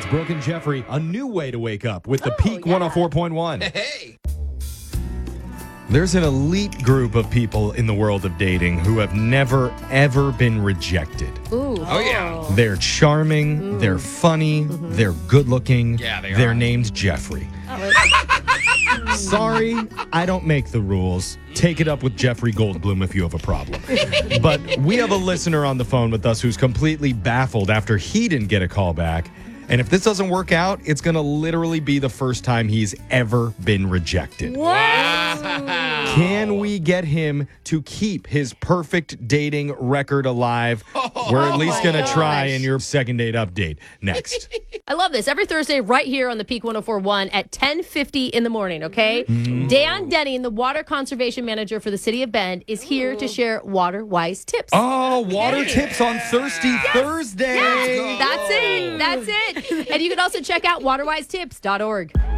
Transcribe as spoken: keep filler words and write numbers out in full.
It's Brooke and Jeffrey, a new way to wake up with the Oh, Peak yeah. one oh four point one. Hey. There's an elite group of people in the world of dating who have never, ever been rejected. Ooh. Oh, yeah. They're charming, they're funny, they're good looking. Yeah, they They're are. named Jeffrey. Oh, Sorry, I don't make the rules. Take it up with Jeffrey Goldblum if you have a problem. But we have a listener on the phone with us who's completely baffled after he didn't get a call back. And if this doesn't work out, it's going to literally be the first time he's ever been rejected. What? Can we get him to keep his perfect dating record alive? We're at least my going to try gosh. in your second date update next. I love this. Every Thursday right here on the Peak one oh four point one at ten fifty in the morning, okay? Dan Denning, the water conservation manager for the city of Bend, is here to share water-wise tips. Oh, water tips on Thirsty Thursday. That's it. That's it. And you can also check out water wise tips dot org.